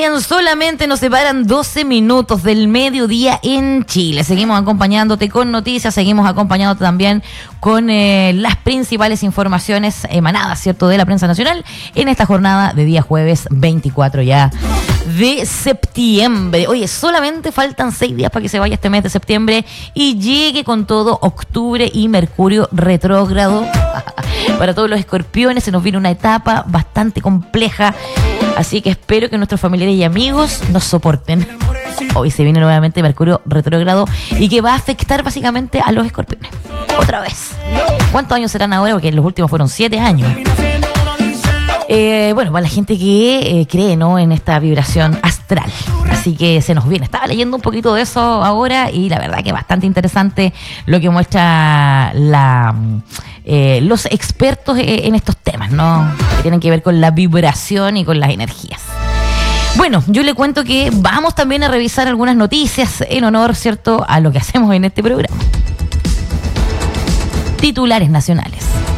bien, solamente nos separan 12 minutos del mediodía en Chile. Seguimos acompañándote con noticias, seguimos acompañándote también con las principales informaciones emanadas, ¿cierto?, de la prensa nacional en esta jornada de día jueves 24 ya de septiembre. Oye, solamente faltan 6 días para que se vaya este mes de septiembre y llegue con todo octubre y Mercurio retrógrado. Para todos los escorpiones se nos viene una etapa bastante compleja, así que espero que nuestros familiares y amigos nos soporten. Hoy se viene nuevamente Mercurio retrógrado y que va a afectar básicamente a los escorpiones. Otra vez. ¿Cuántos años serán ahora? Porque los últimos fueron 7 años. Bueno, para la gente que cree, ¿no?, en esta vibración astral. Así que se nos viene. Estaba leyendo un poquito de eso ahora y la verdad que es bastante interesante lo que muestra los expertos en estos temas, ¿no?, que tienen que ver con la vibración y con las energías. Bueno, yo le cuento que vamos también a revisar algunas noticias en honor, ¿cierto?, a lo que hacemos en este programa. Titulares nacionales.